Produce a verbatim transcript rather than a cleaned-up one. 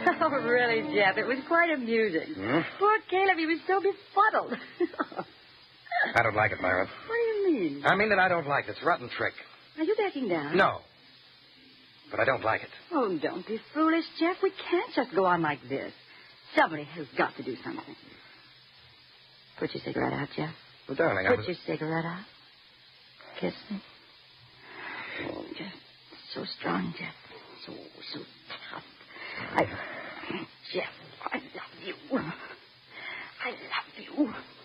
Oh, really, Jeff, it was quite amusing. Hmm? Poor Caleb, he was so befuddled. I don't like it, Myra. What do you mean? I mean that I don't like it. It's a rotten trick. Are you backing down? No. But I don't like it. Oh, don't be foolish, Jeff. We can't just go on like this. Somebody has got to do something. Put your cigarette out, Jeff. Well, darling, I Put was... your cigarette out. Kiss me. Oh, Jeff. So strong, Jeff. So, so tough. I... Jeff, I love you. I love you.